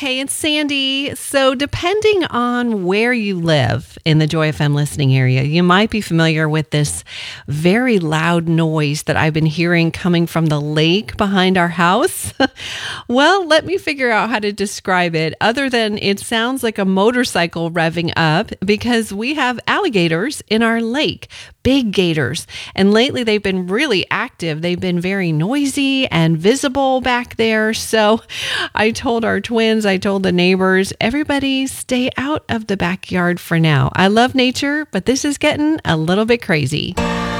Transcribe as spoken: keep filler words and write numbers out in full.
Hey, it's Sandy. So, depending on where you live in the Joy F M listening area, you might be familiar with this very loud noise that I've been hearing coming from the lake behind our house. Well, let me figure out how to describe it other than it sounds like a motorcycle revving up because we have alligators in our lake, big gators. And lately they've been really active. They've been very noisy and visible back there. So I told our twins, I told the neighbors, everybody stay out of the backyard for now. I love nature, but this is getting a little bit crazy.